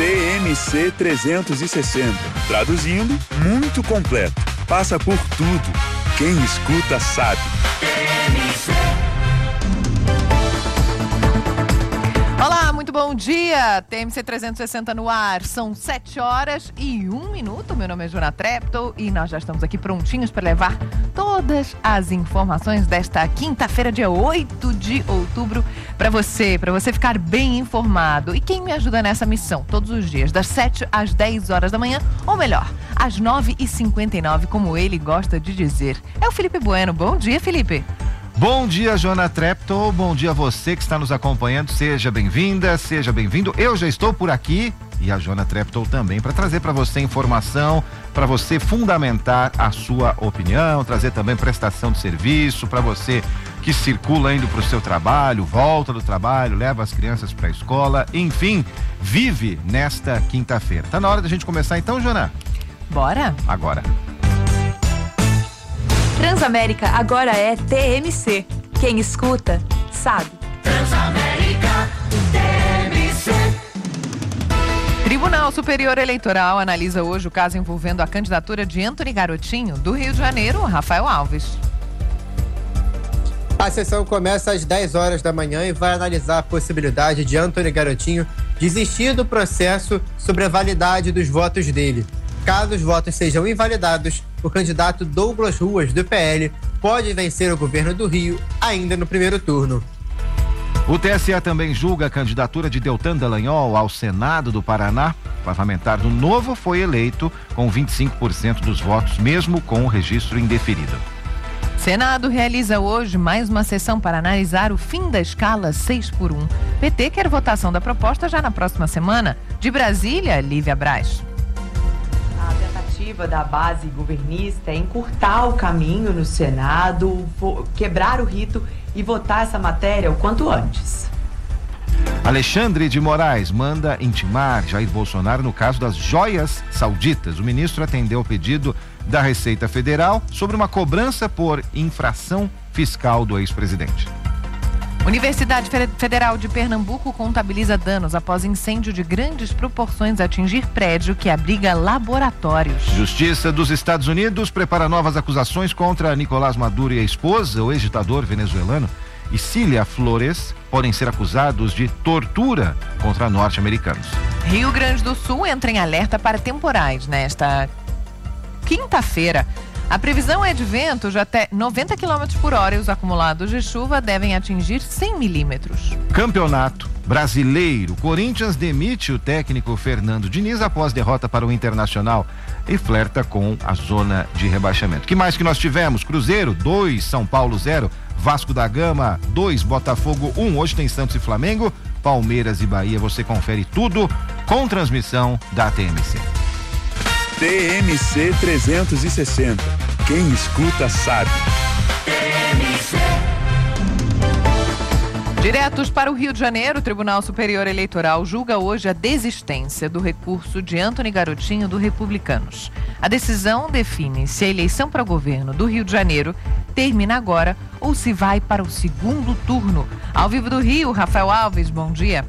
TMC 360. Traduzindo, muito completo. Passa por tudo. Quem escuta sabe. Olá, muito bom dia. TMC 360 no ar. São 7h01. Meu nome é Joana Treptow e nós já estamos aqui prontinhos para levar todas as informações desta quinta-feira, dia 8 de outubro, para você ficar bem informado. E quem me ajuda nessa missão todos os dias, das 7 às 10 horas da manhã, ou melhor, às 9h59, como ele gosta de dizer, é o Felipe Bueno. Bom dia, Felipe. Bom dia, Joana Treptow, bom dia a você que está nos acompanhando, seja bem-vinda, seja bem-vindo. Eu já estou por aqui e a Joana Treptow também para trazer para você informação, para você fundamentar a sua opinião, trazer também prestação de serviço para você que circula indo para o seu trabalho, volta do trabalho, leva as crianças para a escola, enfim, vive nesta quinta-feira. Tá na hora da gente começar então, Joana? Bora? Agora. Transamérica agora é TMC. Quem escuta, sabe. Transamérica TMC. Tribunal Superior Eleitoral analisa hoje o caso envolvendo a candidatura de Antony Garotinho, do Rio de Janeiro, Rafael Alves. A sessão começa às 10 horas da manhã e vai analisar a possibilidade de Antony Garotinho desistir do processo sobre a validade dos votos dele. Caso os votos sejam invalidados, o candidato Douglas Ruas, do PL, pode vencer o governo do Rio ainda no primeiro turno. O TSE também julga a candidatura de Deltan Dallagnol ao Senado do Paraná. O parlamentar do Novo foi eleito com 25% dos votos, mesmo com o registro indeferido. Senado realiza hoje mais uma sessão para analisar o fim da escala 6x1. PT quer votação da proposta já na próxima semana. De Brasília, Lívia Braz. A tentativa da base governista é encurtar o caminho no Senado, quebrar o rito e votar essa matéria o quanto antes. Alexandre de Moraes manda intimar Jair Bolsonaro no caso das joias sauditas. O ministro atendeu o pedido da Receita Federal sobre uma cobrança por infração fiscal do ex-presidente. Universidade Federal de Pernambuco contabiliza danos após incêndio de grandes proporções atingir prédio que abriga laboratórios. Justiça dos Estados Unidos prepara novas acusações contra Nicolás Maduro e a esposa, o ex-ditador venezuelano, e Cília Flores, podem ser acusados de tortura contra norte-americanos. Rio Grande do Sul entra em alerta para temporais nesta quinta-feira. A previsão é de vento de até 90 km por hora e os acumulados de chuva devem atingir 100 milímetros. Campeonato Brasileiro. Corinthians demite o técnico Fernando Diniz após derrota para o Internacional e flerta com a zona de rebaixamento. Que mais que nós tivemos? Cruzeiro 2, São Paulo 0, Vasco da Gama 2, Botafogo 1. Hoje tem Santos e Flamengo, Palmeiras e Bahia. Você confere tudo com transmissão da TMC. TMC 360. Quem escuta sabe. TMC. Diretos para o Rio de Janeiro, o Tribunal Superior Eleitoral julga hoje a desistência do recurso de Antony Garotinho do Republicanos. A decisão define se a eleição para o governo do Rio de Janeiro termina agora ou se vai para o segundo turno. Ao vivo do Rio, Rafael Alves, bom dia.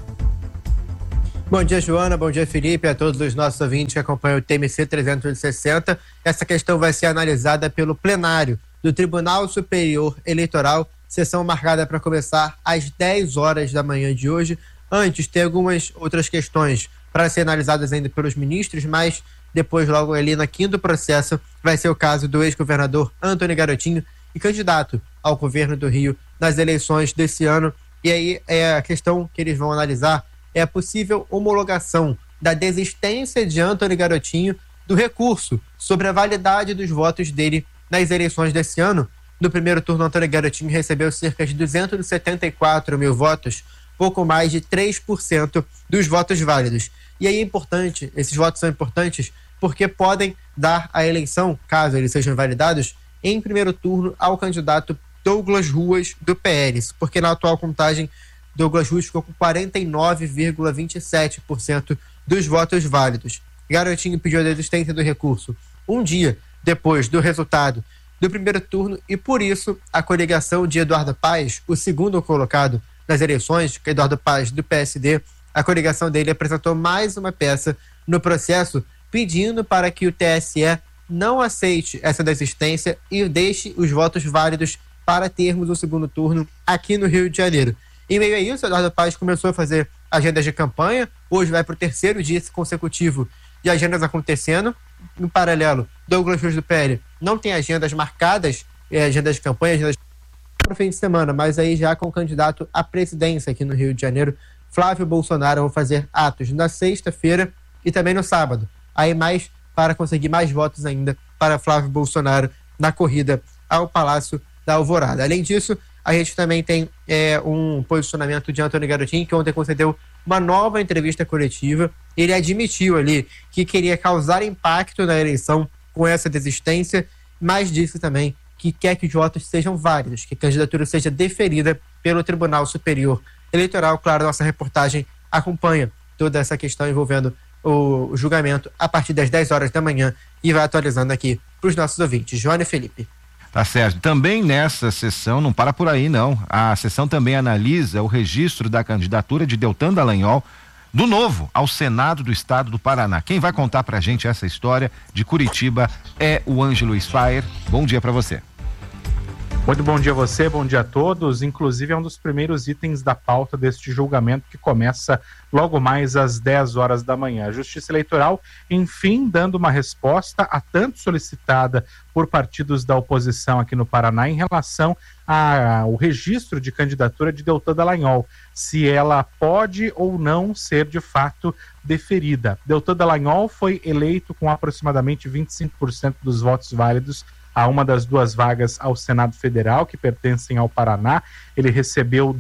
Bom dia, Joana. Bom dia, Felipe. A todos os nossos ouvintes que acompanham o TMC 360. Essa questão vai ser analisada pelo plenário do Tribunal Superior Eleitoral. Sessão marcada para começar às 10 horas da manhã de hoje. Antes, tem algumas outras questões para ser analisadas ainda pelos ministros, mas depois, logo ali na quinta do processo, vai ser o caso do ex-governador Antony Garotinho e candidato ao governo do Rio nas eleições desse ano. E aí, a questão que eles vão analisar é a possível homologação da desistência de Antony Garotinho do recurso sobre a validade dos votos dele nas eleições desse ano. No primeiro turno, Antony Garotinho recebeu cerca de 274 mil votos, pouco mais de 3% dos votos válidos. E aí é importante, esses votos são importantes porque podem dar a eleição, caso eles sejam invalidados, em primeiro turno ao candidato Douglas Ruas, do PL, porque na atual contagem Douglas Ruas ficou com 49,27% dos votos válidos. Garotinho pediu a desistência do recurso um dia depois do resultado do primeiro turno e, por isso, a coligação de Eduardo Paes, o segundo colocado nas eleições, que Eduardo Paes, do PSD, a coligação dele apresentou mais uma peça no processo pedindo para que o TSE não aceite essa desistência e deixe os votos válidos para termos o segundo turno aqui no Rio de Janeiro. Em meio a isso, Eduardo Paes começou a fazer agendas de campanha. Hoje vai para o 3º dia consecutivo de agendas acontecendo. Em paralelo, Douglas Cruz do PL não tem agendas marcadas, agendas de campanha, agendas para o fim de semana, mas aí já com o candidato à presidência aqui no Rio de Janeiro, Flávio Bolsonaro, vão fazer atos na sexta-feira e também no sábado. Aí mais para conseguir mais votos ainda para Flávio Bolsonaro na corrida ao Palácio da Alvorada. Além disso, a gente também tem um posicionamento de Antônio Garotinho, que ontem concedeu uma nova entrevista coletiva. Ele admitiu ali que queria causar impacto na eleição com essa desistência, mas disse também que quer que os votos sejam válidos, que a candidatura seja deferida pelo Tribunal Superior Eleitoral. Claro, nossa reportagem acompanha toda essa questão envolvendo o julgamento a partir das 10 horas da manhã e vai atualizando aqui para os nossos ouvintes. Joana e Felipe. Tá certo. Também nessa sessão, não para por aí não, a sessão também analisa o registro da candidatura de Deltan Dallagnol do Novo ao Senado do Estado do Paraná. Quem vai contar pra gente essa história de Curitiba é o Ângelo Speyer. Bom dia para você. Muito bom dia a você, bom dia a todos. Inclusive é um dos primeiros itens da pauta deste julgamento que começa logo mais às 10 horas da manhã. A Justiça Eleitoral, enfim, dando uma resposta a tanto solicitada por partidos da oposição aqui no Paraná em relação ao registro de candidatura de Deltan Dallagnol, se ela pode ou não ser de fato deferida. Deltan Dallagnol foi eleito com aproximadamente 25% dos votos válidos a uma das duas vagas ao Senado Federal, que pertencem ao Paraná. Ele recebeu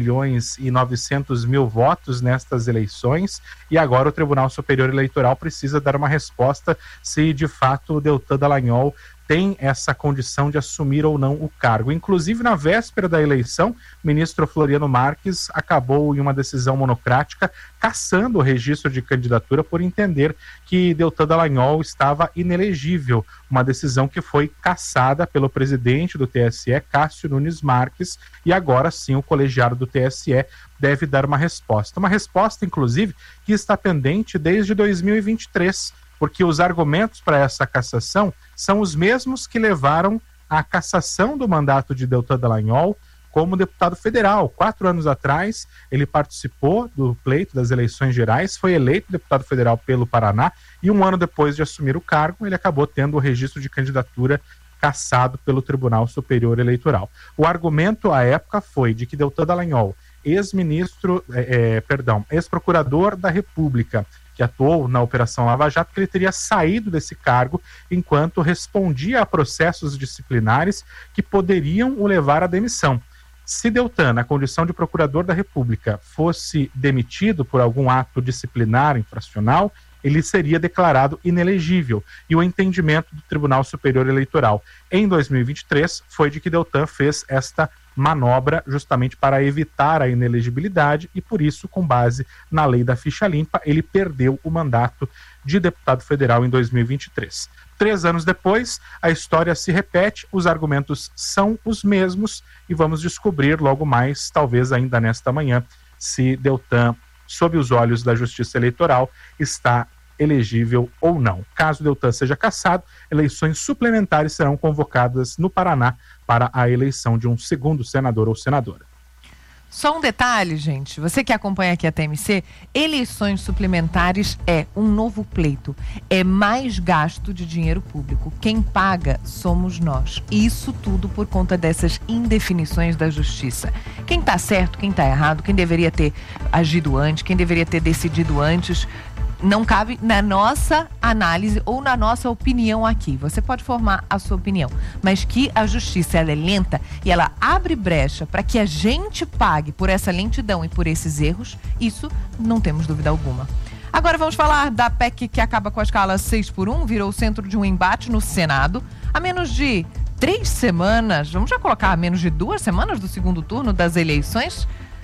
2.900.000 votos nestas eleições e agora o Tribunal Superior Eleitoral precisa dar uma resposta se de fato o Deltan Dallagnol tem essa condição de assumir ou não o cargo. Inclusive, na véspera da eleição, o ministro Floriano Marques acabou em uma decisão monocrática cassando o registro de candidatura por entender que Deltan Dallagnol estava inelegível, uma decisão que foi cassada pelo presidente do TSE, Cássio Nunes Marques, e agora sim o colegiado do TSE deve dar uma resposta, inclusive, que está pendente desde 2023, porque os argumentos para essa cassação são os mesmos que levaram à cassação do mandato de Deltan Dallagnol como deputado federal. 4 anos atrás, ele participou do pleito das eleições gerais, foi eleito deputado federal pelo Paraná e 1 ano depois de assumir o cargo, ele acabou tendo o registro de candidatura cassado pelo Tribunal Superior Eleitoral. O argumento à época foi de que Deltan Dallagnol, ex-procurador da República, que atuou na Operação Lava Jato, que ele teria saído desse cargo enquanto respondia a processos disciplinares que poderiam o levar à demissão. Se Deltan, na condição de procurador da República, fosse demitido por algum ato disciplinar infracional, ele seria declarado inelegível. E o entendimento do Tribunal Superior Eleitoral em 2023 foi de que Deltan fez esta manobra justamente para evitar a inelegibilidade e, por isso, com base na lei da ficha limpa, ele perdeu o mandato de deputado federal em 2023. 3 anos depois, a história se repete, os argumentos são os mesmos e vamos descobrir logo mais, talvez ainda nesta manhã, se Deltan, sob os olhos da Justiça Eleitoral, está elegível ou não. Caso Deltan seja cassado, eleições suplementares serão convocadas no Paraná para a eleição de um segundo senador ou senadora. Só um detalhe, gente, você que acompanha aqui a TMC, eleições suplementares é um novo pleito, é mais gasto de dinheiro público. Quem paga somos nós. E isso tudo por conta dessas indefinições da justiça. Quem está certo, quem está errado, quem deveria ter agido antes, quem deveria ter decidido antes, não cabe na nossa análise ou na nossa opinião aqui. Você pode formar a sua opinião, mas que a justiça ela é lenta e ela abre brecha para que a gente pague por essa lentidão e por esses erros, isso não temos dúvida alguma. Agora vamos falar da PEC que acaba com a escala 6x1, virou o centro de um embate no Senado. A menos de 3 semanas, vamos já colocar a menos de 2 semanas do segundo turno das eleições,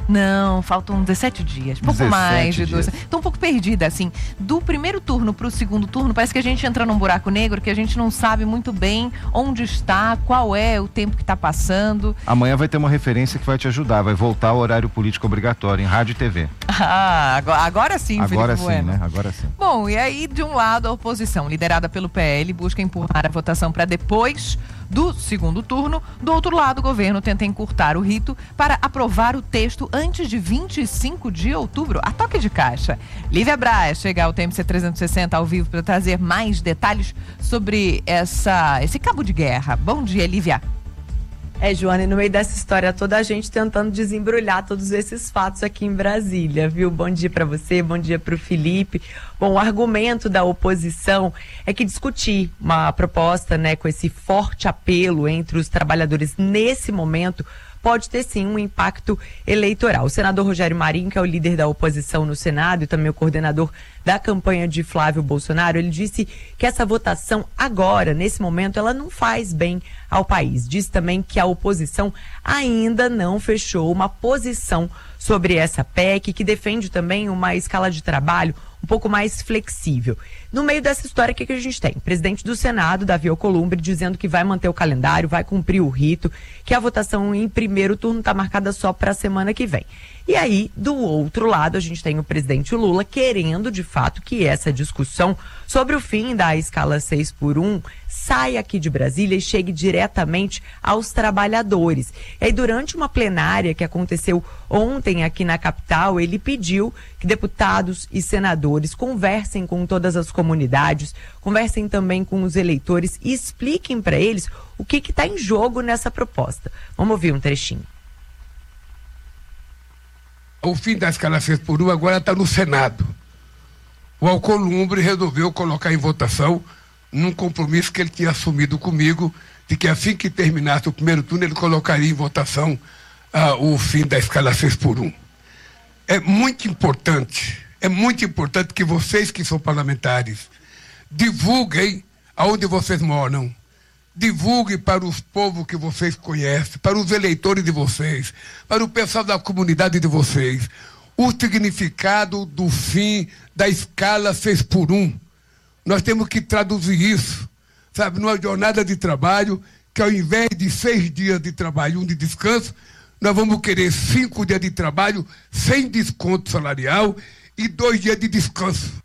Não, faltam 17 dias, pouco 17 mais de dias. 2. Tô um pouco perdida, assim. Do primeiro turno pro segundo turno, parece que a gente entra num buraco negro que a gente não sabe muito bem onde está, qual é o tempo que tá passando. Amanhã vai ter uma referência que vai te ajudar, vai voltar ao horário político obrigatório em rádio e TV. Ah, agora sim, Agora Felipe sim, Bueno. né? Agora sim. Bom, e aí, de um lado, a oposição, liderada pelo PL, busca empurrar a votação para depois do segundo turno. Do outro lado, o governo tenta encurtar o rito para aprovar o texto antes de 25 de outubro, a toque de caixa. Lívia Braz chega ao TMC 360 ao vivo para trazer mais detalhes sobre esse cabo de guerra. Bom dia, Lívia. Joana, e no meio dessa história toda, a gente tentando desembrulhar todos esses fatos aqui em Brasília, viu? Bom dia para você, bom dia para o Felipe. Bom, o argumento da oposição é que discutir uma proposta, né, com esse forte apelo entre os trabalhadores nesse momento pode ter sim um impacto eleitoral. O senador Rogério Marinho, que é o líder da oposição no Senado e também o coordenador da campanha de Flávio Bolsonaro, ele disse que essa votação agora, nesse momento, ela não faz bem ao país. Disse também que a oposição ainda não fechou uma posição sobre essa PEC, que defende também uma escala de trabalho um pouco mais flexível. No meio dessa história, o que a gente tem? O presidente do Senado, Davi Alcolumbre, dizendo que vai manter o calendário, vai cumprir o rito, que a votação em primeiro turno está marcada só para a semana que vem. E aí, do outro lado, a gente tem o presidente Lula querendo, de fato, que essa discussão sobre o fim da escala 6x1 saia aqui de Brasília e chegue diretamente aos trabalhadores. E aí, durante uma plenária que aconteceu ontem aqui na capital, ele pediu que deputados e senadores conversem com todas as comunidades, conversem também com os eleitores e expliquem para eles o que está em jogo nessa proposta. Vamos ouvir um trechinho. O fim da escala 6x1 agora está no Senado. O Alcolumbre resolveu colocar em votação num compromisso que ele tinha assumido comigo, de que assim que terminasse o primeiro turno, ele colocaria em votação o fim da escala 6x1. É muito importante que vocês que são parlamentares divulguem aonde vocês moram, divulguem para os povos que vocês conhecem, para os eleitores de vocês, para o pessoal da comunidade de vocês, o significado do fim da escala 6x1. Nós temos que traduzir isso, sabe, numa jornada de trabalho, que ao invés de 6 dias de trabalho e 1 de descanso, nós vamos querer 5 dias de trabalho sem desconto salarial e 2 dias de descanso.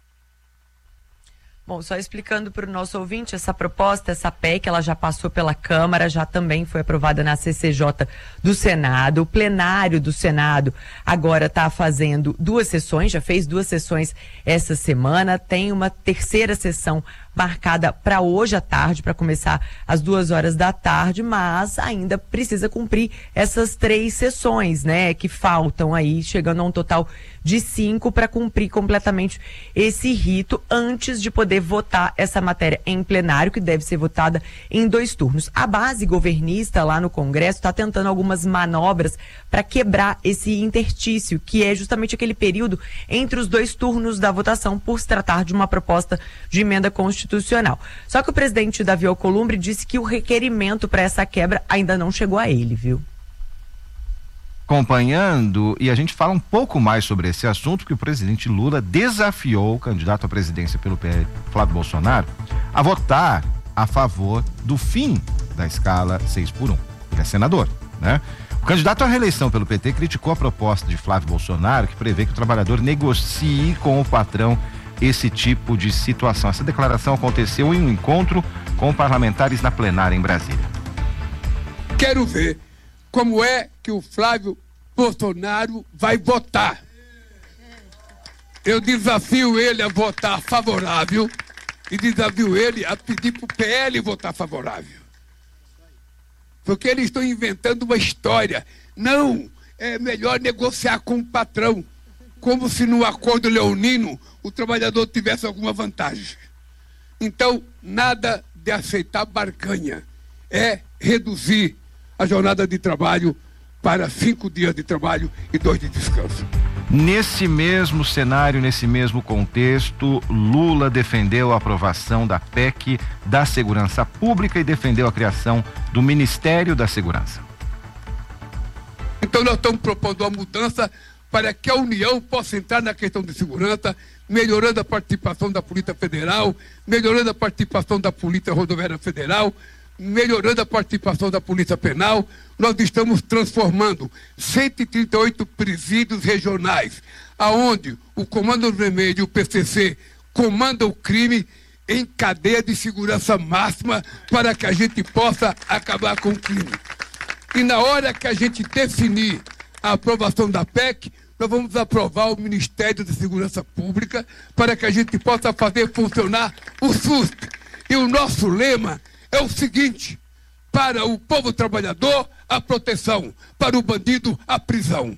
Bom, só explicando para o nosso ouvinte, essa proposta, essa PEC, ela já passou pela Câmara, já também foi aprovada na CCJ do Senado. O plenário do Senado agora está fazendo 2 sessões, já fez 2 sessões essa semana, tem uma terceira sessão marcada para hoje à tarde, para começar às 2h da tarde, mas ainda precisa cumprir essas 3 sessões, né, que faltam aí, chegando a um total de 5 para cumprir completamente esse rito antes de poder votar essa matéria em plenário, que deve ser votada em 2 turnos. A base governista lá no Congresso está tentando algumas manobras para quebrar esse interstício, que é justamente aquele período entre os 2 turnos da votação, por se tratar de uma proposta de emenda constitucional. Só que o presidente Davi Alcolumbre disse que o requerimento para essa quebra ainda não chegou a ele, viu? Acompanhando, e a gente fala um pouco mais sobre esse assunto, que o presidente Lula desafiou o candidato à presidência pelo PL, Flávio Bolsonaro, a votar a favor do fim da escala 6x1. Ele é senador, né? O candidato à reeleição pelo PT criticou a proposta de Flávio Bolsonaro, que prevê que o trabalhador negocie com o patrão esse tipo de situação. Essa declaração aconteceu em um encontro com parlamentares na plenária em Brasília. Quero ver como é que o Flávio Bolsonaro vai votar. Eu desafio ele a votar favorável e desafio ele a pedir para o PL votar favorável. Porque eles estão inventando uma história. Não, é melhor negociar com o patrão, como se no acordo leonino o trabalhador tivesse alguma vantagem. Então, nada de aceitar barganha. É reduzir a jornada de trabalho para 5 dias de trabalho e 2 de descanso. Nesse mesmo cenário, nesse mesmo contexto, Lula defendeu a aprovação da PEC da Segurança Pública e defendeu a criação do Ministério da Segurança. Então nós estamos propondo uma mudança para que a União possa entrar na questão de segurança, melhorando a participação da Polícia Federal, melhorando a participação da Polícia Rodoviária Federal, melhorando a participação da Polícia Penal. Nós estamos transformando 138 presídios regionais, aonde o Comando Vermelho e o PCC comandam o crime, em cadeia de segurança máxima, para que a gente possa acabar com o crime. E na hora que a gente definir a aprovação da PEC, nós vamos aprovar o Ministério da Segurança Pública para que a gente possa fazer funcionar o SUSP. E o nosso lema é o seguinte: para o povo trabalhador, a proteção; para o bandido, a prisão.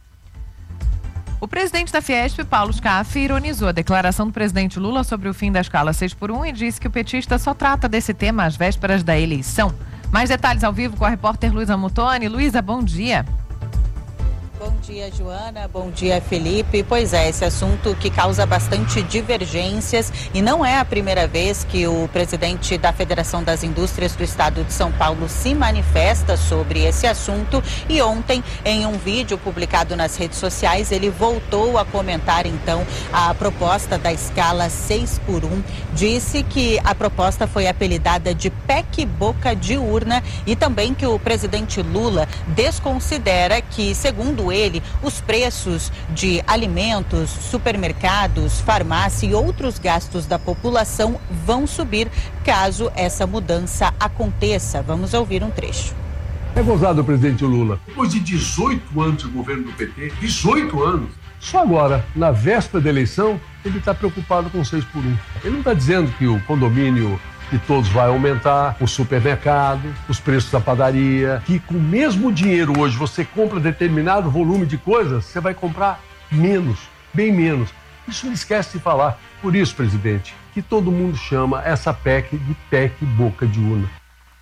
O presidente da Fiesp, Paulo Scaff, ironizou a declaração do presidente Lula sobre o fim da escala 6x1 e disse que o petista só trata desse tema às vésperas da eleição. Mais detalhes ao vivo com a repórter Luísa Mutoni. Luísa, bom dia. Bom dia, Joana. Bom dia, Felipe. Pois é, esse assunto que causa bastante divergências e não é a primeira vez que o presidente da Federação das Indústrias do Estado de São Paulo se manifesta sobre esse assunto e ontem, em um vídeo publicado nas redes sociais, ele voltou a comentar então a proposta da escala 6x1. Disse que a proposta foi apelidada de PEC Boca de Urna e também que o presidente Lula desconsidera que, segundo ele, os preços de alimentos, supermercados, farmácia e outros gastos da população vão subir caso essa mudança aconteça. Vamos ouvir um trecho. É gozado o presidente Lula. Depois de 18 anos de governo do PT, 18 anos, só agora, na véspera da eleição, ele está preocupado com 6x1. Ele não está dizendo que o condomínio de todos vai aumentar, o supermercado, os preços da padaria, que com o mesmo dinheiro hoje você compra determinado volume de coisas, você vai comprar menos, bem menos. Isso não esquece de falar. Por isso, presidente, que todo mundo chama essa PEC de PEC Boca de Urna.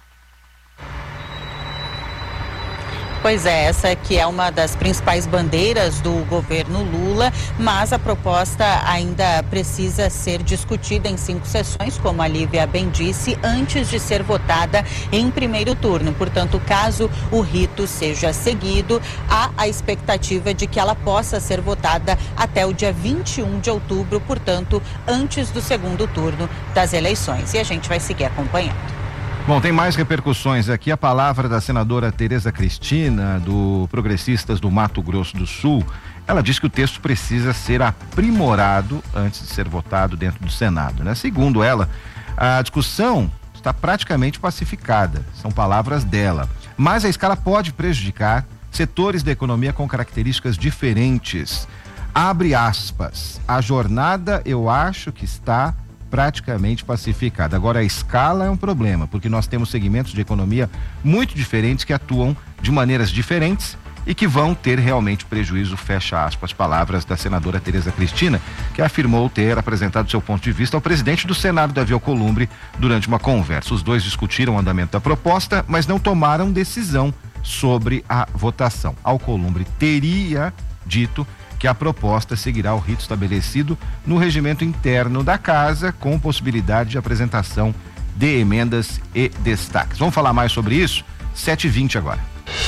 Pois é, essa que é uma das principais bandeiras do governo Lula, mas a proposta ainda precisa ser discutida em 5 sessões, como a Lívia bem disse, antes de ser votada em primeiro turno. Portanto, caso o rito seja seguido, há a expectativa de que ela possa ser votada até o dia 21 de outubro, portanto, antes do segundo turno das eleições. E a gente vai seguir acompanhando. Bom, tem mais repercussões aqui. A palavra da senadora Tereza Cristina, do Progressistas do Mato Grosso do Sul. Ela diz que o texto precisa ser aprimorado antes de ser votado dentro do Senado, né? Segundo ela, a discussão está praticamente pacificada. São palavras dela. Mas a escala pode prejudicar setores da economia com características diferentes. Abre aspas. A jornada, eu acho que está praticamente pacificada. Agora, a escala é um problema, porque nós temos segmentos de economia muito diferentes que atuam de maneiras diferentes e que vão ter realmente prejuízo, fecha aspas, palavras da senadora Tereza Cristina, que afirmou ter apresentado seu ponto de vista ao presidente do Senado, Davi Alcolumbre, durante uma conversa. Os dois discutiram o andamento da proposta, mas não tomaram decisão sobre a votação. Alcolumbre teria dito que a proposta seguirá o rito estabelecido no regimento interno da casa, com possibilidade de apresentação de emendas e destaques. Vamos falar mais sobre isso? 7h20 agora.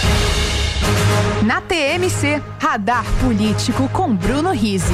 Na TMC, Radar Político com Bruno Rizzi.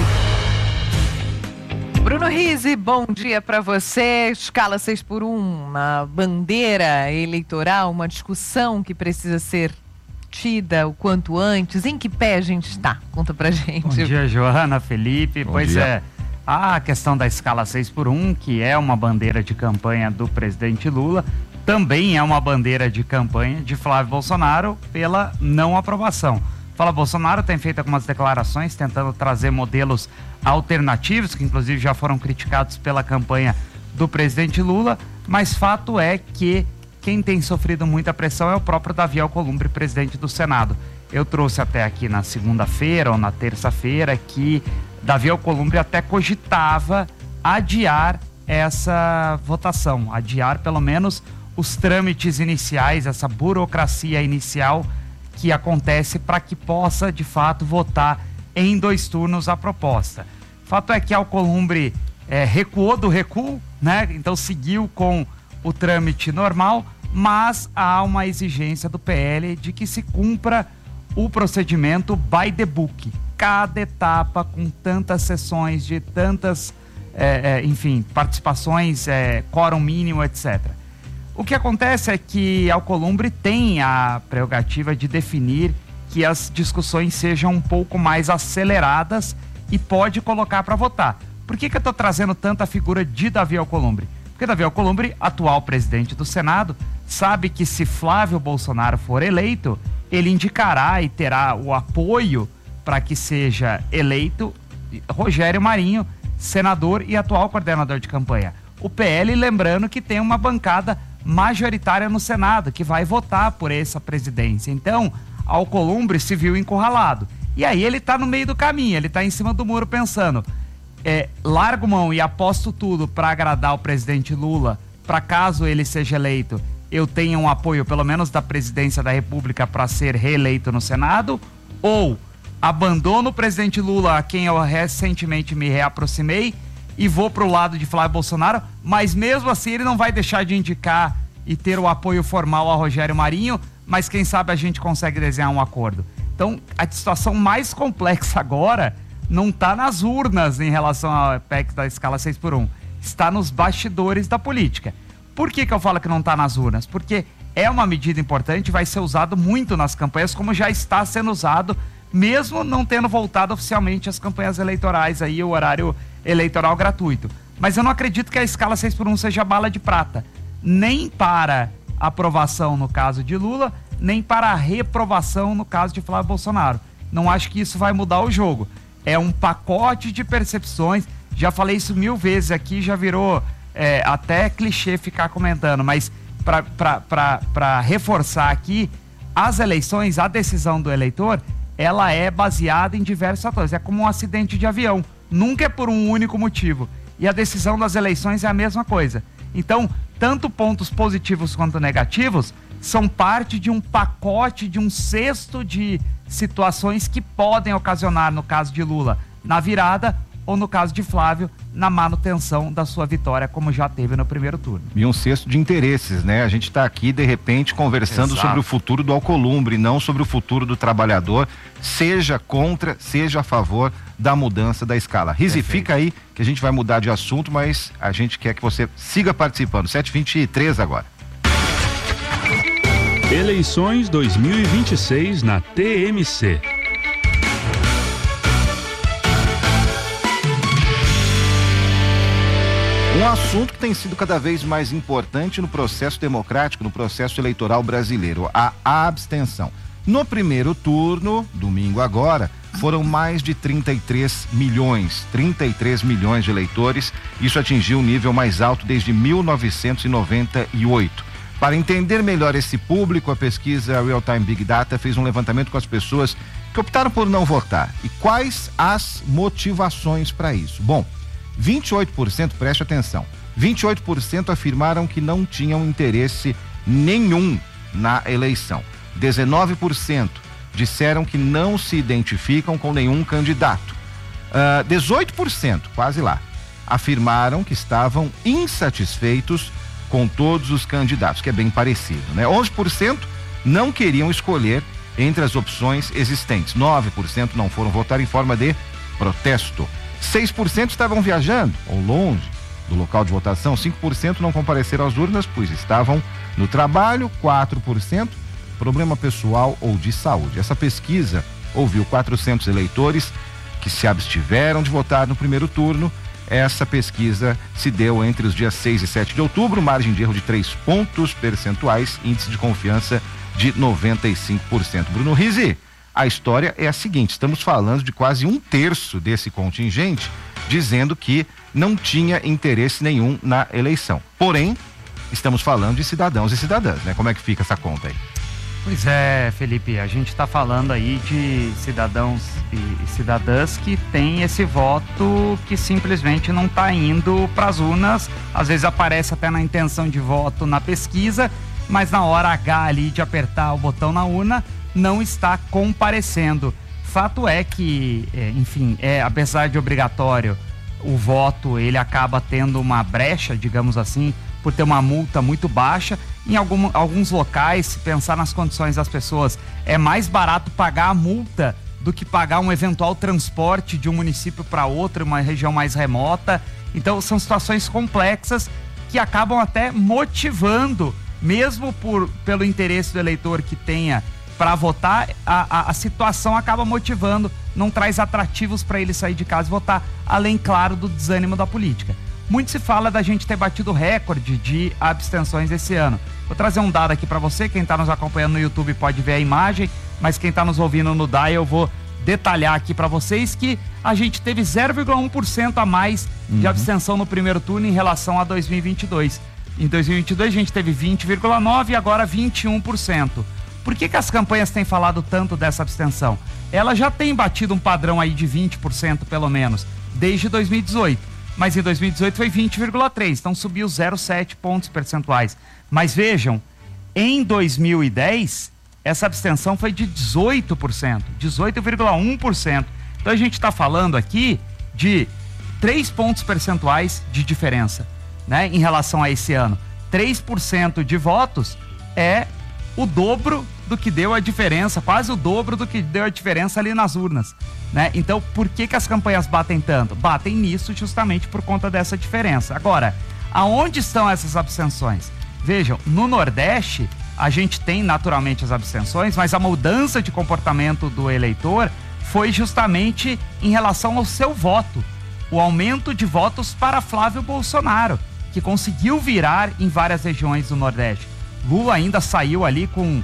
Bruno Rizzi, bom dia para você. Escala 6x1, uma bandeira eleitoral, uma discussão que precisa ser o quanto antes. Em que pé a gente está? Conta pra gente. Bom dia, Joana, Felipe. Bom dia. É, a questão da escala 6x1, que é uma bandeira de campanha do presidente Lula, também é uma bandeira de campanha de Flávio Bolsonaro pela não aprovação. Flávio Bolsonaro tem feito algumas declarações tentando trazer modelos alternativos, que inclusive já foram criticados pela campanha do presidente Lula, mas fato é que quem tem sofrido muita pressão é o próprio Davi Alcolumbre, presidente do Senado. Eu trouxe até aqui na segunda-feira ou na terça-feira que Davi Alcolumbre até cogitava adiar essa votação, adiar pelo menos os trâmites iniciais, essa burocracia inicial que acontece para que possa, de fato, votar em 2 turnos a proposta. Fato é que Alcolumbre recuou do recuo, né? Então seguiu com o trâmite normal, mas há uma exigência do PL de que se cumpra o procedimento by the book. Cada etapa com tantas sessões de tantas, participações, quórum mínimo, etc. O que acontece é que Alcolumbre tem a prerrogativa de definir que as discussões sejam um pouco mais aceleradas e pode colocar para votar. Por que eu estou trazendo tanta figura de Davi Alcolumbre? Porque Davi Alcolumbre, atual presidente do Senado, sabe que se Flávio Bolsonaro for eleito, ele indicará e terá o apoio para que seja eleito Rogério Marinho, senador e atual coordenador de campanha. O PL, lembrando que tem uma bancada majoritária no Senado, que vai votar por essa presidência. Então, Alcolumbre se viu encurralado. E aí ele está no meio do caminho, ele está em cima do muro pensando, largo mão e aposto tudo para agradar o presidente Lula, para caso ele seja eleito, eu tenha um apoio pelo menos da presidência da República para ser reeleito no Senado, ou abandono o presidente Lula, a quem eu recentemente me reaproximei, e vou para o lado de Flávio Bolsonaro, mas mesmo assim ele não vai deixar de indicar e ter o apoio formal a Rogério Marinho, mas quem sabe a gente consegue desenhar um acordo. Então, a situação mais complexa agora não está nas urnas em relação à PEC da escala 6x1, está nos bastidores da política. Por que eu falo que não está nas urnas? Porque é uma medida importante, vai ser usado muito nas campanhas, como já está sendo usado, mesmo não tendo voltado oficialmente as campanhas eleitorais, aí o horário eleitoral gratuito. Mas eu não acredito que a escala 6x1 seja bala de prata, nem para aprovação no caso de Lula, nem para a reprovação no caso de Flávio Bolsonaro. Não acho que isso vai mudar o jogo. É um pacote de percepções, já falei isso 1000 vezes aqui, já virou até clichê ficar comentando, mas para reforçar aqui, as eleições, a decisão do eleitor, ela é baseada em diversos fatores, é como um acidente de avião, nunca é por um único motivo, e a decisão das eleições é a mesma coisa. Então, tanto pontos positivos quanto negativos são parte de um pacote, de um cesto de situações que podem ocasionar, no caso de Lula, na virada, ou no caso de Flávio, na manutenção da sua vitória, como já teve no primeiro turno. E um cesto de interesses, né? A gente está aqui, de repente, conversando sobre o futuro do Alcolumbre, não sobre o futuro do trabalhador, seja contra, seja a favor da mudança da escala. Rizi, fica aí que a gente vai mudar de assunto, mas a gente quer que você siga participando. 7h23 agora. Eleições 2026 na TMC. Um assunto que tem sido cada vez mais importante no processo democrático, no processo eleitoral brasileiro, a abstenção. No primeiro turno, domingo agora, foram mais de 33 milhões de eleitores. Isso atingiu o nível mais alto desde 1998. Para entender melhor esse público, a pesquisa Real Time Big Data fez um levantamento com as pessoas que optaram por não votar. E quais as motivações para isso? Bom, 28%, preste atenção, 28% afirmaram que não tinham interesse nenhum na eleição. 19% disseram que não se identificam com nenhum candidato. 18%, quase lá, afirmaram que estavam insatisfeitos com todos os candidatos, que é bem parecido, né? 11% não queriam escolher entre as opções existentes. 9% não foram votar em forma de protesto. 6% estavam viajando ou longe do local de votação. 5% não compareceram às urnas, pois estavam no trabalho. 4% problema pessoal ou de saúde. Essa pesquisa ouviu 400 eleitores que se abstiveram de votar no primeiro turno. Essa pesquisa se deu entre os dias 6 e 7 de outubro, margem de erro de 3 pontos percentuais, índice de confiança de 95%. Bruno Rizi, a história é a seguinte: estamos falando de quase 1/3 desse contingente dizendo que não tinha interesse nenhum na eleição. Porém, estamos falando de cidadãos e cidadãs, né? Como é que fica essa conta aí? Pois é, Felipe, a gente está falando aí de cidadãos e cidadãs que têm esse voto que simplesmente não está indo para as urnas. Às vezes aparece até na intenção de voto na pesquisa, mas na hora H ali de apertar o botão na urna, não está comparecendo. Fato é que, enfim, apesar de obrigatório, o voto ele acaba tendo uma brecha, digamos assim, por ter uma multa muito baixa. Em alguns locais, se pensar nas condições das pessoas, é mais barato pagar a multa do que pagar um eventual transporte de um município para outro, uma região mais remota. Então são situações complexas que acabam até motivando, mesmo pelo interesse do eleitor que tenha para votar, a situação acaba motivando, não traz atrativos para ele sair de casa e votar, além, claro, do desânimo da política. Muito se fala da gente ter batido recorde de abstenções esse ano. Vou trazer um dado aqui para você, quem está nos acompanhando no YouTube pode ver a imagem, mas quem está nos ouvindo no DAI eu vou detalhar aqui para vocês que a gente teve 0,1% a mais de abstenção no primeiro turno em relação a 2022. Em 2022 a gente teve 20,9% e agora 21%. Por que as campanhas têm falado tanto dessa abstenção? Ela já tem batido um padrão aí de 20% pelo menos, desde 2018. Mas em 2018 foi 20,3%, então subiu 0,7 pontos percentuais. Mas vejam, em 2010, essa abstenção foi de 18%, 18,1%. Então a gente está falando aqui de 3 pontos percentuais de diferença, né, em relação a esse ano. 3% de votos é o dobro do que deu a diferença, quase o dobro do que deu a diferença ali nas urnas, né? Então, por que as campanhas batem tanto? Batem nisso justamente por conta dessa diferença. Agora, aonde estão essas abstenções? Vejam, no Nordeste, a gente tem naturalmente as abstenções, mas a mudança de comportamento do eleitor foi justamente em relação ao seu voto. O aumento de votos para Flávio Bolsonaro, que conseguiu virar em várias regiões do Nordeste. Lula ainda saiu ali com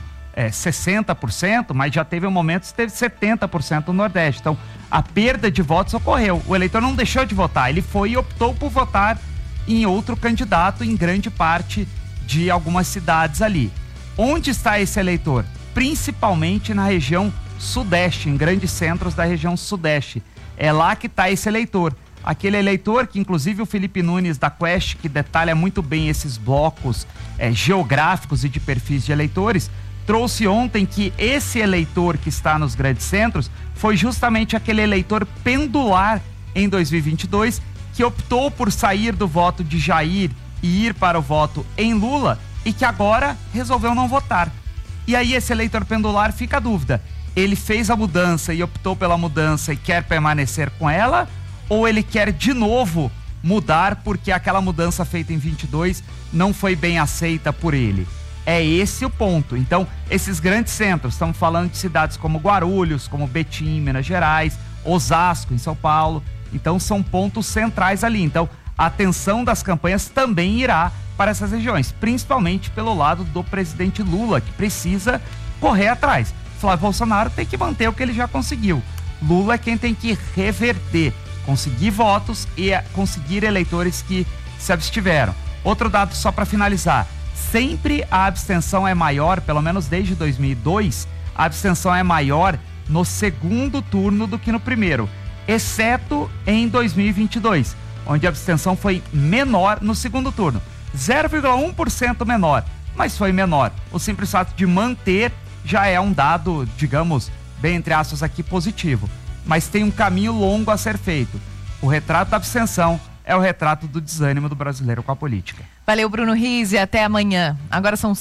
60%, mas já teve um momento que teve 70% no Nordeste. Então, a perda de votos ocorreu. O eleitor não deixou de votar, ele foi e optou por votar em outro candidato em grande parte de algumas cidades ali. Onde está esse eleitor? Principalmente na região Sudeste, em grandes centros da região Sudeste. É lá que está esse eleitor. Aquele eleitor que, inclusive, o Felipe Nunes da Quest, que detalha muito bem esses blocos geográficos e de perfis de eleitores, trouxe ontem que esse eleitor que está nos grandes centros foi justamente aquele eleitor pendular em 2022 que optou por sair do voto de Jair e ir para o voto em Lula e que agora resolveu não votar. E aí esse eleitor pendular fica a dúvida, ele fez a mudança e optou pela mudança e quer permanecer com ela, ou ele quer de novo mudar porque aquela mudança feita em 22 não foi bem aceita por ele? É esse o ponto. Então, esses grandes centros, estamos falando de cidades como Guarulhos, como Betim, Minas Gerais, Osasco, em São Paulo. Então, são pontos centrais ali. Então, a atenção das campanhas também irá para essas regiões, principalmente pelo lado do presidente Lula, que precisa correr atrás. Flávio Bolsonaro tem que manter o que ele já conseguiu. Lula é quem tem que reverter, conseguir votos e conseguir eleitores que se abstiveram. Outro dado só para finalizar. Sempre a abstenção é maior, pelo menos desde 2002, a abstenção é maior no segundo turno do que no primeiro, exceto em 2022, onde a abstenção foi menor no segundo turno, 0,1% menor, mas foi menor. O simples fato de manter já é um dado, digamos, bem entre aspas aqui, positivo, mas tem um caminho longo a ser feito. O retrato da abstenção é o retrato do desânimo do brasileiro com a política. Valeu, Bruno Rizzi, até amanhã. Agora são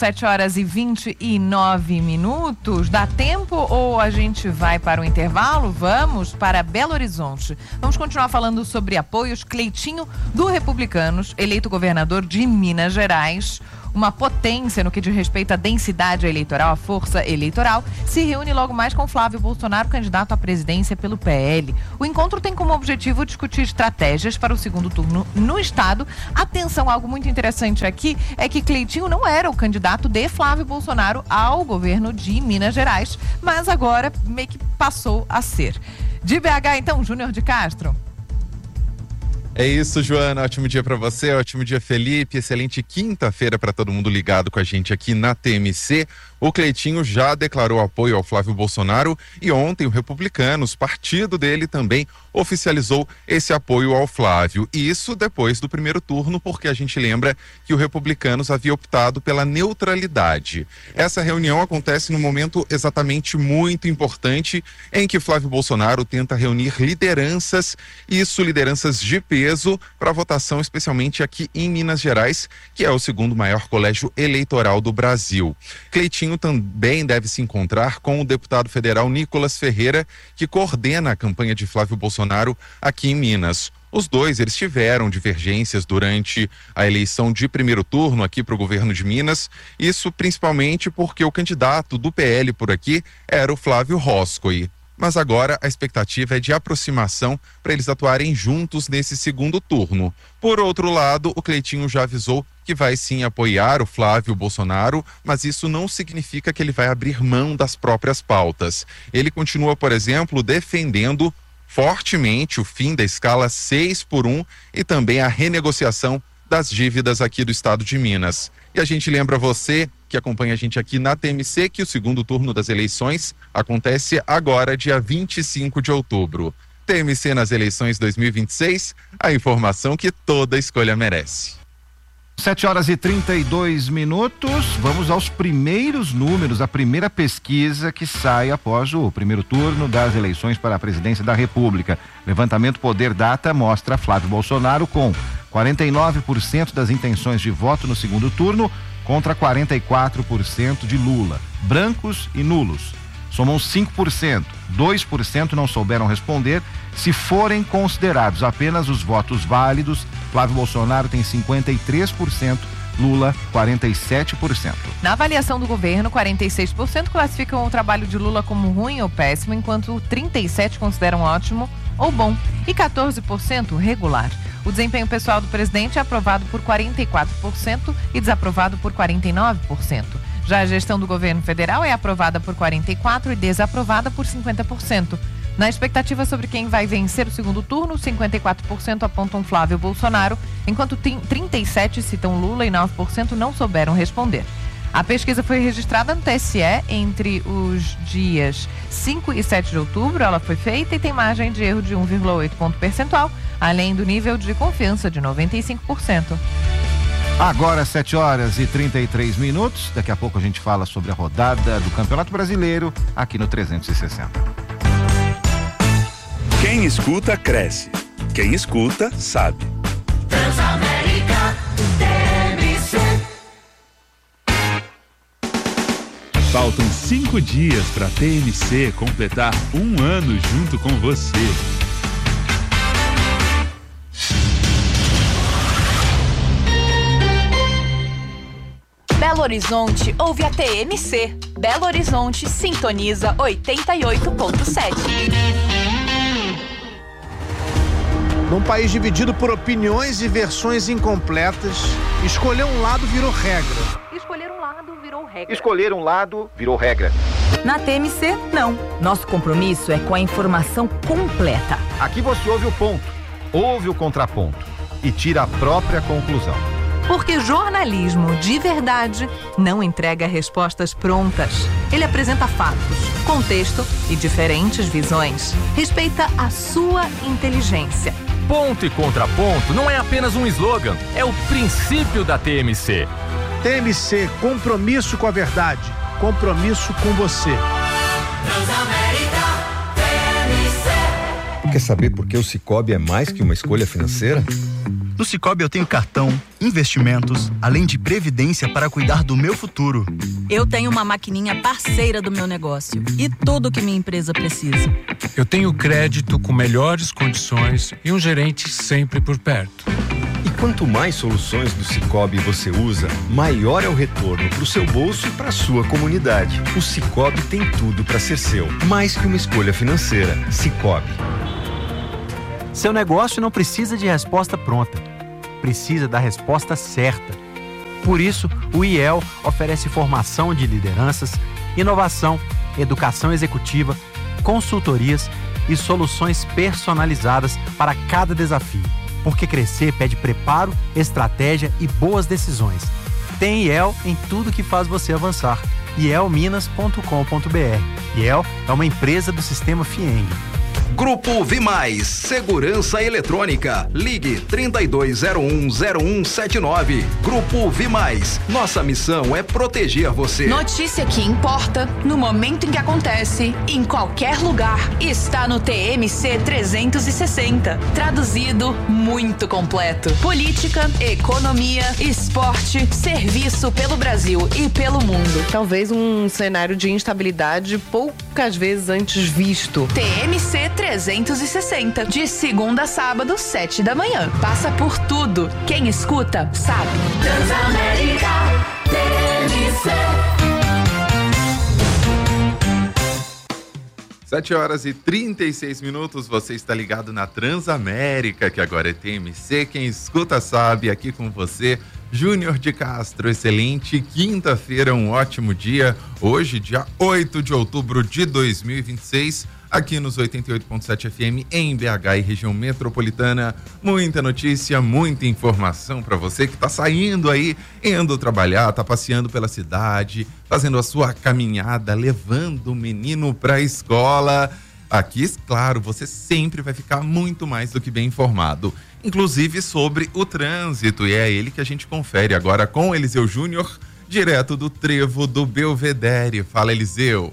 7h29. Dá tempo ou a gente vai para o intervalo? Vamos para Belo Horizonte. Vamos continuar falando sobre apoios. Cleitinho, do Republicanos, eleito governador de Minas Gerais, uma potência no que diz respeito à densidade eleitoral, à força eleitoral, se reúne logo mais com Flávio Bolsonaro, candidato à presidência pelo PL. O encontro tem como objetivo discutir estratégias para o segundo turno no estado. Atenção, algo muito interessante aqui é que Cleitinho não era o candidato de Flávio Bolsonaro ao governo de Minas Gerais, mas agora meio que passou a ser. De BH, então, Júnior de Castro. É isso, Joana. Ótimo dia para você, ótimo dia, Felipe. Excelente quinta-feira para todo mundo ligado com a gente aqui na TMC. O Cleitinho já declarou apoio ao Flávio Bolsonaro e ontem o Republicanos, partido dele, também oficializou esse apoio ao Flávio. E isso depois do primeiro turno, porque a gente lembra que o Republicanos havia optado pela neutralidade. Essa reunião acontece num momento exatamente muito importante em que Flávio Bolsonaro tenta reunir lideranças de peso peso para a votação, especialmente aqui em Minas Gerais, que é o segundo maior colégio eleitoral do Brasil. Cleitinho também deve se encontrar com o deputado federal Nicolas Ferreira, que coordena a campanha de Flávio Bolsonaro aqui em Minas. Os dois, eles tiveram divergências durante a eleição de primeiro turno aqui para o governo de Minas, isso principalmente porque o candidato do PL por aqui era o Flávio Roscoe. Mas agora a expectativa é de aproximação para eles atuarem juntos nesse segundo turno. Por outro lado, o Cleitinho já avisou que vai sim apoiar o Flávio Bolsonaro, mas isso não significa que ele vai abrir mão das próprias pautas. Ele continua, por exemplo, defendendo fortemente o fim da escala 6x1 e também a renegociação das dívidas aqui do estado de Minas. E a gente lembra você que acompanha a gente aqui na TMC que o segundo turno das eleições acontece agora, dia 25 de outubro. TMC nas eleições 2026, a informação que toda escolha merece. 7h32. Vamos aos primeiros números, a primeira pesquisa que sai após o primeiro turno das eleições para a presidência da República. Levantamento Poder Data mostra Flávio Bolsonaro com 49% das intenções de voto no segundo turno contra 44% de Lula. Brancos e nulos somam 5%, 2% não souberam responder. Se forem considerados apenas os votos válidos, Flávio Bolsonaro tem 53%, Lula 47%. Na avaliação do governo, 46% classificam o trabalho de Lula como ruim ou péssimo, enquanto 37% consideram ótimo ou bom e 14% regular. O desempenho pessoal do presidente é aprovado por 44% e desaprovado por 49%. Já a gestão do governo federal é aprovada por 44% e desaprovada por 50%. Na expectativa sobre quem vai vencer o segundo turno, 54% apontam Flávio Bolsonaro, enquanto 37% citam Lula e 9% não souberam responder. A pesquisa foi registrada no TSE entre os dias 5 e 7 de outubro. Ela foi feita e tem margem de erro de 1,8 ponto percentual, além do nível de confiança de 95%. Agora 7h33. Daqui a pouco a gente fala sobre a rodada do Campeonato Brasileiro aqui no 360. Quem escuta, cresce. Quem escuta, sabe. Transamérica, TMC. Faltam 5 dias para a TMC completar 1 ano junto com você. Belo Horizonte ouve a TMC. Belo Horizonte sintoniza 88.7. Num país dividido por opiniões e versões incompletas, escolher um lado virou regra. Escolher um lado virou regra. Escolher um lado virou regra. Na TMC, não. Nosso compromisso é com a informação completa. Aqui você ouve o ponto, ouve o contraponto e tira a própria conclusão. Porque jornalismo de verdade não entrega respostas prontas. Ele apresenta fatos, contexto e diferentes visões. Respeita a sua inteligência. Ponto e contraponto não é apenas um slogan, é o princípio da TMC. TMC, compromisso com a verdade, compromisso com você. Transamérica, TMC. Quer saber por que o Sicoob é mais que uma escolha financeira? No Sicoob eu tenho cartão, investimentos, além de previdência para cuidar do meu futuro. Eu tenho uma maquininha parceira do meu negócio e tudo que minha empresa precisa. Eu tenho crédito com melhores condições e um gerente sempre por perto. E quanto mais soluções do Sicoob você usa, maior é o retorno para o seu bolso e para a sua comunidade. O Sicoob tem tudo para ser seu, mais que uma escolha financeira. Sicoob. Seu negócio não precisa de resposta pronta, precisa da resposta certa. Por isso, o IEL oferece formação de lideranças, inovação, educação executiva, consultorias e soluções personalizadas para cada desafio. Porque crescer pede preparo, estratégia e boas decisões. Tem IEL em tudo que faz você avançar. ielminas.com.br. IEL é uma empresa do Sistema FIENG. Grupo Vimais, Segurança Eletrônica. Ligue 32010179. Grupo Vimais, nossa missão é proteger você. Notícia que importa, no momento em que acontece, em qualquer lugar, está no TMC 360. Traduzido, muito completo. Política, economia, esporte, serviço pelo Brasil e pelo mundo. Talvez um cenário de instabilidade poucas vezes antes visto. TMC 360, de segunda a sábado, 7 da manhã. Passa por tudo. Quem escuta, sabe. Transamérica TMC. 7h36, você está ligado na Transamérica, que agora é TMC. Quem escuta sabe, aqui com você, Júnior de Castro. Excelente quinta-feira, um ótimo dia. Hoje, dia 8 de outubro de 2026, aqui nos 88.7 FM em BH e região metropolitana. Muita notícia, muita informação para você que está saindo aí, indo trabalhar, tá passeando pela cidade, fazendo a sua caminhada, levando o menino para a escola. Aqui, claro, você sempre vai ficar muito mais do que bem informado, inclusive sobre o trânsito, e é ele que a gente confere agora com Eliseu Júnior, direto do Trevo do Belvedere. Fala, Eliseu.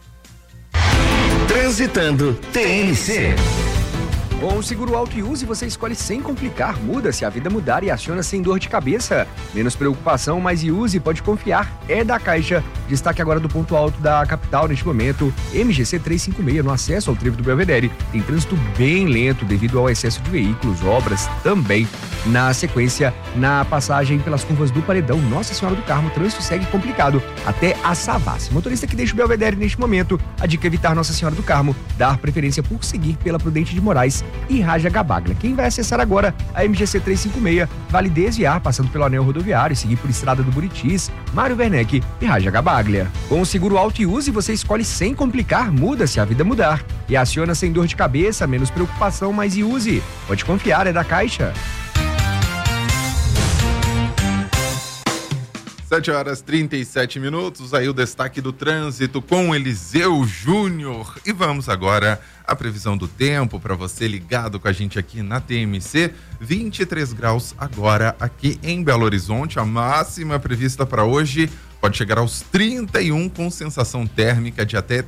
Transitando TMC. Com o Seguro Auto e Use, você escolhe sem complicar, muda se a vida mudar e aciona sem dor de cabeça. Menos preocupação, mas Use pode confiar. É da Caixa. Destaque agora do ponto alto da capital neste momento. MGC 356 no acesso ao Trevo do Belvedere. Tem trânsito bem lento devido ao excesso de veículos, obras também. Na sequência, na passagem pelas curvas do Paredão, Nossa Senhora do Carmo, o trânsito segue complicado até a Savassi. Motorista que deixa o Belvedere neste momento, a dica é evitar Nossa Senhora do Carmo, dar preferência por seguir pela Prudente de Moraes e Raja Gabaglia. Quem vai acessar agora a MGC 356 vale desviar passando pelo anel rodoviário e seguir por Estrada do Buritis, Mário Werneck e Raja Gabaglia. Com o Seguro Auto e Use, você escolhe sem complicar, muda se a vida mudar e aciona sem dor de cabeça, menos preocupação, mais Use. Pode confiar, é da Caixa. 7h37, aí o destaque do trânsito com Eliseu Júnior. E vamos agora à previsão do tempo para você ligado com a gente aqui na TMC. 23 graus agora aqui em Belo Horizonte, a máxima prevista para hoje pode chegar aos 31 com sensação térmica de até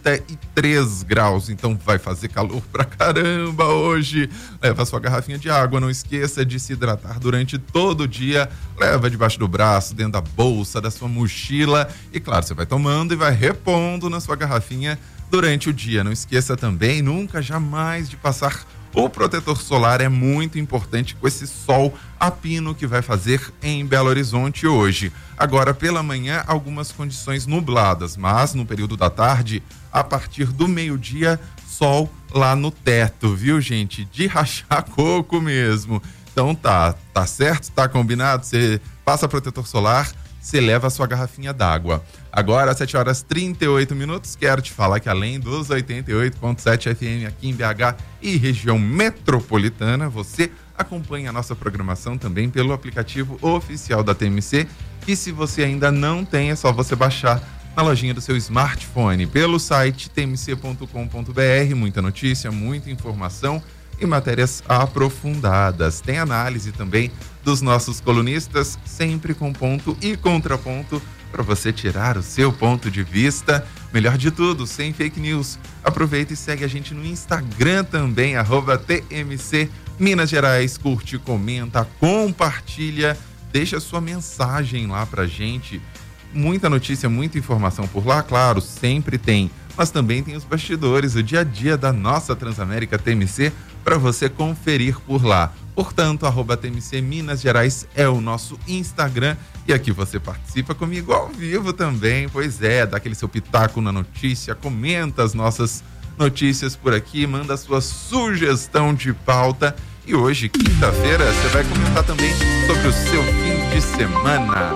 33 graus. Então vai fazer calor pra caramba hoje. Leva sua garrafinha de água, não esqueça de se hidratar durante todo o dia. Leva debaixo do braço, dentro da bolsa, da sua mochila. E claro, você vai tomando e vai repondo na sua garrafinha durante o dia. Não esqueça também, nunca, jamais de passar o protetor solar. É muito importante com esse sol a pino que vai fazer em Belo Horizonte hoje. Agora, pela manhã, algumas condições nubladas, mas no período da tarde, a partir do meio-dia, sol lá no teto, viu, gente? De rachar coco mesmo. Então tá certo? Tá combinado? Você passa protetor solar, você leva a sua garrafinha d'água. Agora, 7h38, quero te falar que além dos 88.7 FM aqui em BH e região metropolitana, você acompanha a nossa programação também pelo aplicativo oficial da TMC, que se você ainda não tem, é só você baixar na lojinha do seu smartphone, pelo site tmc.com.br, muita notícia, muita informação e matérias aprofundadas. Tem análise também dos nossos colunistas, sempre com ponto e contraponto, para você tirar o seu ponto de vista. Melhor de tudo, sem fake news. Aproveita e segue a gente no Instagram também, @TMC Minas Gerais. Curte, comenta, compartilha, deixa sua mensagem lá pra gente. Muita notícia, muita informação por lá, claro, sempre tem. Mas também tem os bastidores, o dia a dia da nossa Transamérica TMC, para você conferir por lá. Portanto, @TMC Minas Gerais é o nosso Instagram. E aqui você participa comigo ao vivo também. Pois é, dá aquele seu pitaco na notícia, comenta as nossas notícias por aqui, manda a sua sugestão de pauta. E hoje, quinta-feira, você vai comentar também sobre o seu fim de semana.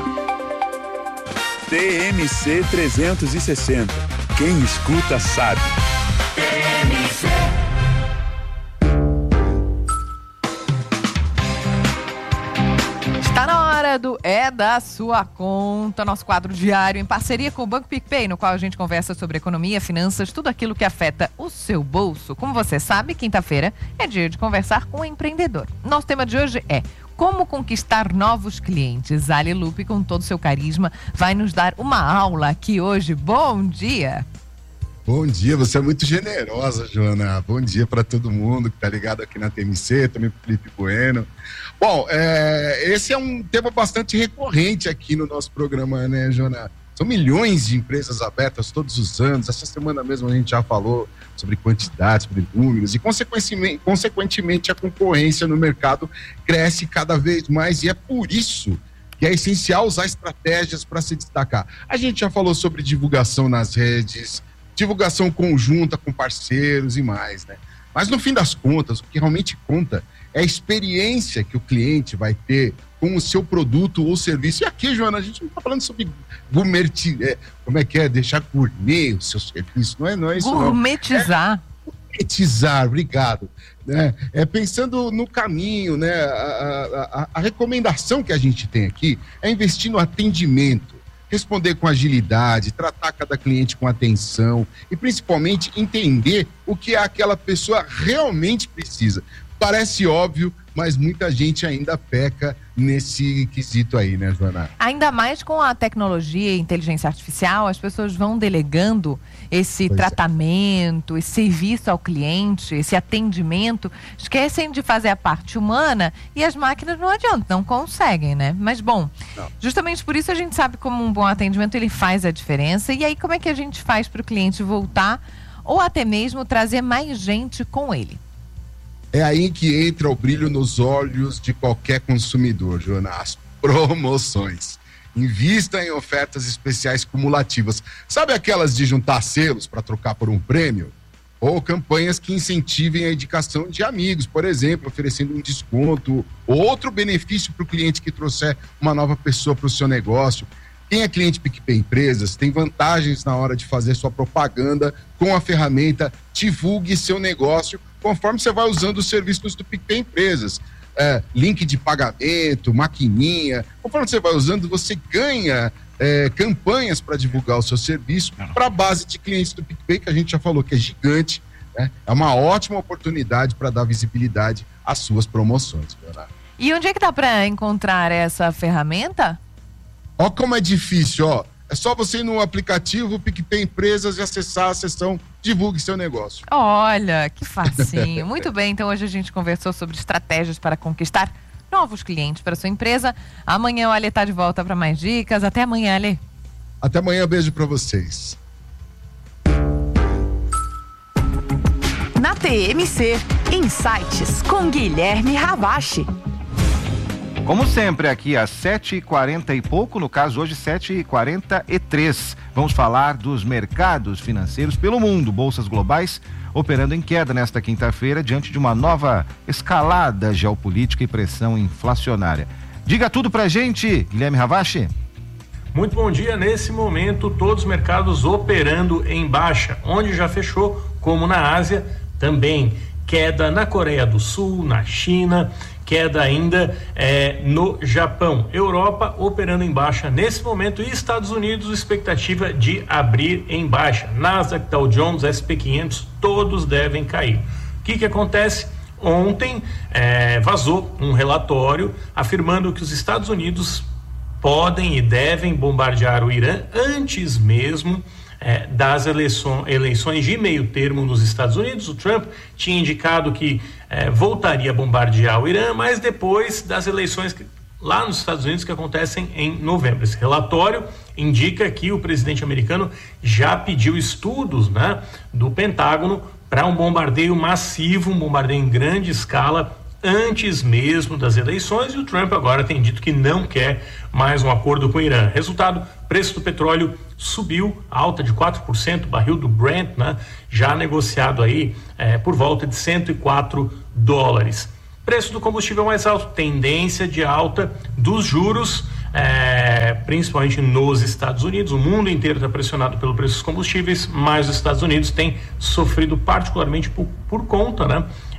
TMC 360. Quem escuta sabe. TMC. Está na hora Segredo é da sua conta, nosso quadro diário em parceria com o Banco PicPay, no qual a gente conversa sobre economia, finanças, tudo aquilo que afeta o seu bolso. Como você sabe, quinta-feira é dia de conversar com o empreendedor. Nosso tema de hoje é como conquistar novos clientes. Ali Lupe, com todo o seu carisma, vai nos dar uma aula aqui hoje. Bom dia! Bom dia, você é muito generosa, Joana. Bom dia para todo mundo que está ligado aqui na TMC, também para o Felipe Bueno. Bom, esse é um tema bastante recorrente aqui no nosso programa, né, Joana? São milhões de empresas abertas todos os anos. Essa semana mesmo a gente já falou sobre quantidades, sobre números e, consequentemente, a concorrência no mercado cresce cada vez mais e é por isso que é essencial usar estratégias para se destacar. A gente já falou sobre divulgação nas redes, divulgação conjunta com parceiros e mais, né? Mas no fim das contas, o que realmente conta é a experiência que o cliente vai ter com o seu produto ou serviço. E aqui, Joana, a gente não está falando sobre deixar gourmet o seu serviço, não é isso não. Gourmetizar. Gourmetizar, obrigado. Né? Pensando no caminho, né? A recomendação que a gente tem aqui é investir no atendimento, responder com agilidade, tratar cada cliente com atenção e principalmente entender o que aquela pessoa realmente precisa. Parece óbvio, mas muita gente ainda peca nesse quesito aí, né, Joana? Ainda mais com a tecnologia e inteligência artificial, as pessoas vão delegando esse tratamento, esse serviço ao cliente, esse atendimento, esquecem de fazer a parte humana e as máquinas não adiantam, não conseguem, né? Mas bom, justamente por isso a gente sabe como um bom atendimento ele faz a diferença. E aí como é que a gente faz para o cliente voltar ou até mesmo trazer mais gente com ele? É aí que entra o brilho nos olhos de qualquer consumidor, Joana. As promoções. Invista em ofertas especiais cumulativas. Sabe aquelas de juntar selos para trocar por um prêmio? Ou campanhas que incentivem a indicação de amigos, por exemplo, oferecendo um desconto ou outro benefício para o cliente que trouxer uma nova pessoa para o seu negócio. Quem é cliente PicPay Empresas tem vantagens na hora de fazer sua propaganda com a ferramenta Divulgue Seu Negócio, conforme você vai usando os serviços do PicPay Empresas. Link de pagamento, maquininha. Conforme você vai usando, você ganha campanhas para divulgar o seu serviço para a base de clientes do PicPay, que a gente já falou que é gigante. Né? É uma ótima oportunidade para dar visibilidade às suas promoções. Leonardo. E onde é que dá para encontrar essa ferramenta? Ó como é difícil, ó. É só você ir no aplicativo PicPay Empresas e acessar a seção Divulgue Seu Negócio. Olha, que facinho. Muito bem, então hoje a gente conversou sobre estratégias para conquistar novos clientes para sua empresa. Amanhã o Ale está de volta para mais dicas. Até amanhã, Ale. Até amanhã, beijo para vocês. Na TMC, Insights com Guilherme Ravache. Como sempre, aqui às 7h40 e pouco, no caso hoje 7h43. Vamos falar dos mercados financeiros pelo mundo, bolsas globais operando em queda nesta quinta-feira diante de uma nova escalada geopolítica e pressão inflacionária. Diga tudo pra gente, Guilherme Ravache. Muito bom dia. Nesse momento, todos os mercados operando em baixa, onde já fechou, como na Ásia, também queda na Coreia do Sul, na China, queda ainda no Japão. Europa operando em baixa nesse momento e Estados Unidos, expectativa de abrir em baixa. Nasdaq, Dow Jones, S&P 500, todos devem cair. O que acontece? Ontem vazou um relatório afirmando que os Estados Unidos podem e devem bombardear o Irã antes mesmo das eleições de meio termo nos Estados Unidos. O Trump tinha indicado que voltaria a bombardear o Irã, mas depois das eleições lá nos Estados Unidos que acontecem em novembro. Esse relatório indica que o presidente americano já pediu estudos, né, do Pentágono para um bombardeio massivo, um bombardeio em grande escala antes mesmo das eleições, e o Trump agora tem dito que não quer mais um acordo com o Irã. Resultado, preço do petróleo subiu, alta de 4%, barril do Brent, né, já negociado aí por volta de $104. Preço do combustível mais alto, tendência de alta dos juros, principalmente nos Estados Unidos. O mundo inteiro está pressionado pelo preço dos combustíveis, mas os Estados Unidos têm sofrido particularmente por conta, né,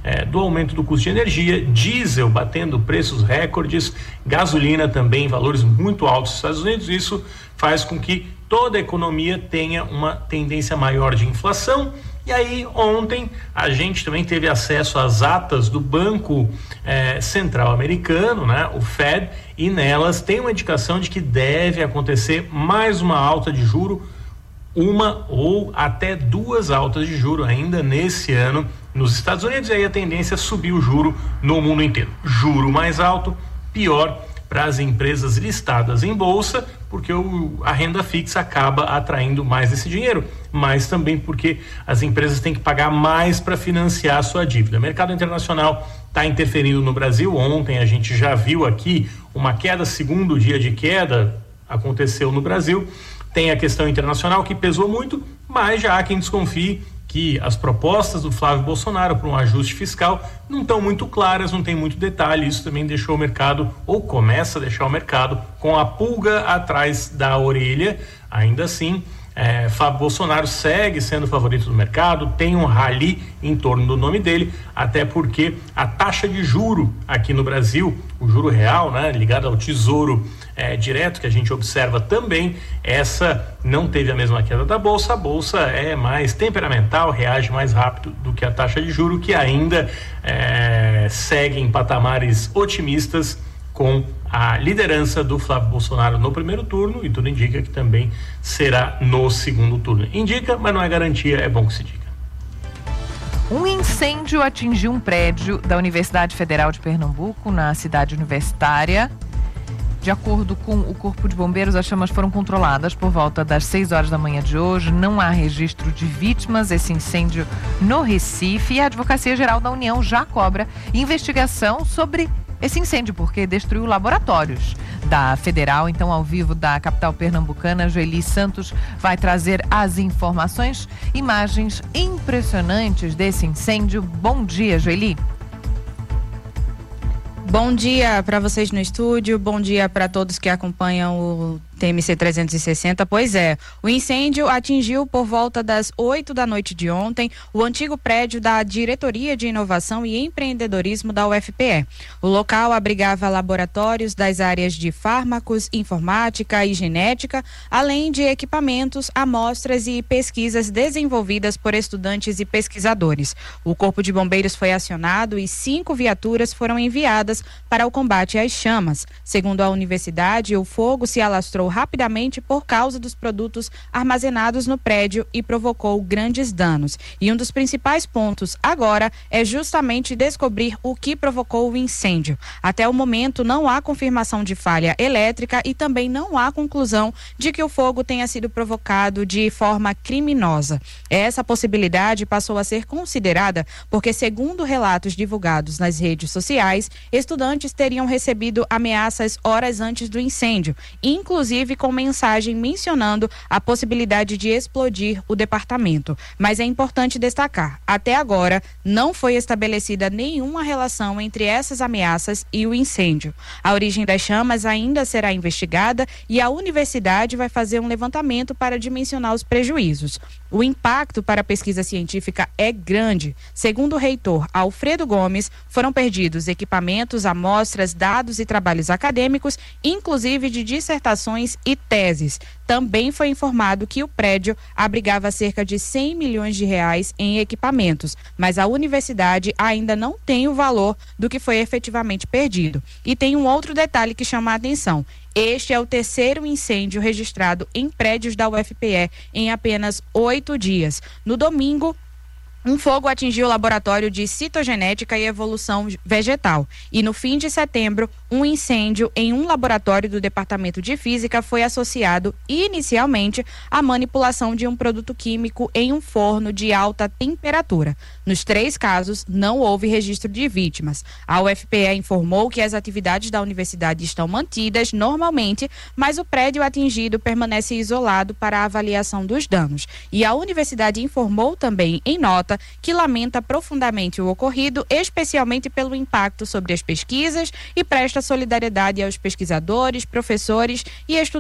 do aumento do custo de energia, diesel batendo preços recordes, gasolina também, valores muito altos nos Estados Unidos. Isso faz com que toda a economia tenha uma tendência maior de inflação. E aí, ontem, a gente também teve acesso às atas do Banco Central Americano, né, o Fed, e nelas tem uma indicação de que deve acontecer mais uma alta de juro, uma ou até 2 altas de juro ainda nesse ano nos Estados Unidos, e aí a tendência é subir o juro no mundo inteiro. Juro mais alto, pior para as empresas listadas em bolsa, porque a renda fixa acaba atraindo mais esse dinheiro, mas também porque as empresas têm que pagar mais para financiar a sua dívida. O mercado internacional está interferindo no Brasil. Ontem a gente já viu aqui uma queda, segundo dia de queda aconteceu no Brasil. Tem a questão internacional que pesou muito, mas já há quem desconfie que as propostas do Flávio Bolsonaro para um ajuste fiscal não estão muito claras, não tem muito detalhe. Isso também deixou o mercado, ou começa a deixar o mercado, com a pulga atrás da orelha. Ainda assim, Flávio Bolsonaro segue sendo o favorito do mercado, tem um rally em torno do nome dele, até porque a taxa de juro aqui no Brasil, o juro real, né, ligado ao Tesouro Direto, que a gente observa também, essa não teve a mesma queda da Bolsa. A Bolsa é mais temperamental, reage mais rápido do que a taxa de juro, que ainda segue em patamares otimistas, com a liderança do Flávio Bolsonaro no primeiro turno, e tudo indica que também será no segundo turno. Indica, mas não é garantia, é bom que se diga. Um incêndio atingiu um prédio da Universidade Federal de Pernambuco, na cidade universitária. De acordo com o Corpo de Bombeiros, as chamas foram controladas por volta das 6 horas da manhã de hoje. Não há registro de vítimas. Esse incêndio no Recife, e a Advocacia Geral da União já cobra investigação sobre esse incêndio, porque destruiu laboratórios da Federal. Então, ao vivo da capital pernambucana, Joeli Santos vai trazer as informações, imagens impressionantes desse incêndio. Bom dia, Joeli. Bom dia para vocês no estúdio, bom dia para todos que acompanham o TMC 360. Pois é, o incêndio atingiu por volta das 8 da noite de ontem o antigo prédio da Diretoria de Inovação e Empreendedorismo da UFPE. O local abrigava laboratórios das áreas de fármacos, informática e genética, além de equipamentos, amostras e pesquisas desenvolvidas por estudantes e pesquisadores. O Corpo de Bombeiros foi acionado e 5 viaturas foram enviadas para o combate às chamas. Segundo a universidade, o fogo se alastrou rapidamente por causa dos produtos armazenados no prédio e provocou grandes danos. E um dos principais pontos agora é justamente descobrir o que provocou o incêndio. Até o momento não há confirmação de falha elétrica e também não há conclusão de que o fogo tenha sido provocado de forma criminosa. Essa possibilidade passou a ser considerada porque, segundo relatos divulgados nas redes sociais, estudantes teriam recebido ameaças horas antes do incêndio, inclusive com mensagem mencionando a possibilidade de explodir o departamento. Mas é importante destacar, até agora não foi estabelecida nenhuma relação entre essas ameaças e o incêndio. A origem das chamas ainda será investigada e a universidade vai fazer um levantamento para dimensionar os prejuízos. O impacto para a pesquisa científica é grande. Segundo o reitor Alfredo Gomes, foram perdidos equipamentos, amostras, dados e trabalhos acadêmicos, inclusive de dissertações e teses. Também foi informado que o prédio abrigava cerca de 100 milhões de reais em equipamentos, mas a universidade ainda não tem o valor do que foi efetivamente perdido. E tem um outro detalhe que chama a atenção. Este é o terceiro incêndio registrado em prédios da UFPE em apenas 8 dias. No domingo, um fogo atingiu o laboratório de citogenética e evolução vegetal. E no fim de setembro, um incêndio em um laboratório do Departamento de Física foi associado inicialmente à manipulação de um produto químico em um forno de alta temperatura. Nos 3 casos, não houve registro de vítimas. A UFPE informou que as atividades da universidade estão mantidas normalmente, mas o prédio atingido permanece isolado para a avaliação dos danos. E a universidade informou também em nota que lamenta profundamente o ocorrido, especialmente pelo impacto sobre as pesquisas, e presta solidariedade aos pesquisadores, professores e estudantes